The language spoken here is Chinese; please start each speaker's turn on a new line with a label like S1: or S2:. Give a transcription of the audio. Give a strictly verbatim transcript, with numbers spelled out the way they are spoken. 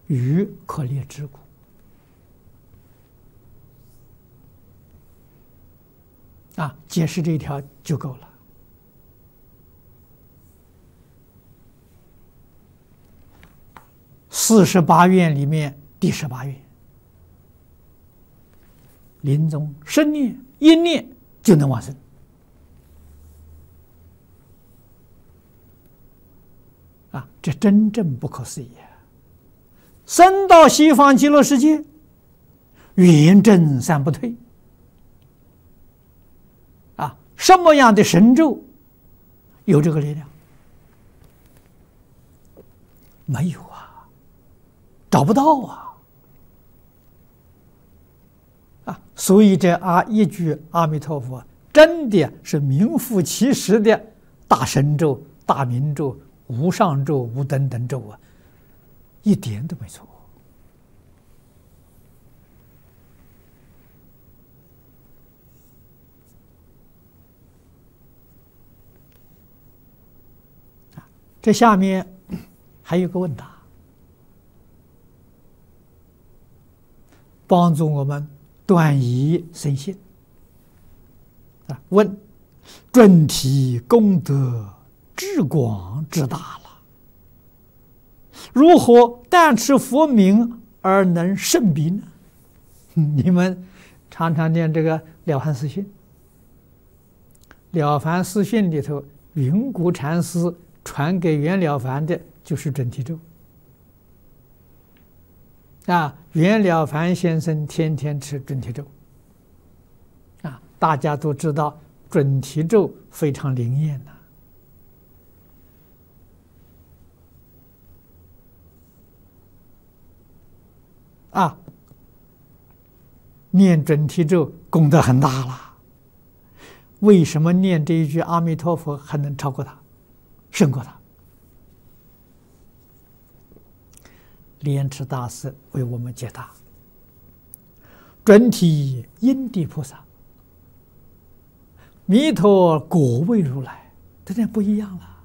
S1: 鱼可列之骨。啊，解释这一条就够了。四十八愿里面第十八愿，临终生念一念就能往生。啊，这真正不可思议啊！生到西方极乐世界，远征三不退。啊，什么样的神咒有这个力量？没有啊，找不到啊！啊，所以这阿一句阿弥陀佛，真的是名副其实的大神咒、大明咒、无上咒、无等等咒啊，一点都没错。这下面还有个问答，帮助我们断疑生信。啊，问：准提功德至广至大了，如何但持佛名而能胜彼呢？你们常常念这个《了凡四训》，《了凡四训》里头，云谷禅师传给袁了凡的就是准提咒。啊，袁了凡先生天天吃准提咒。啊，大家都知道准提咒非常灵验呐。啊，念准提咒功德很大了。为什么念这一句阿弥陀佛还能超过他？胜过他？莲池大师为我们解答：准提因地菩萨，弥陀果位如来，这点不一样了。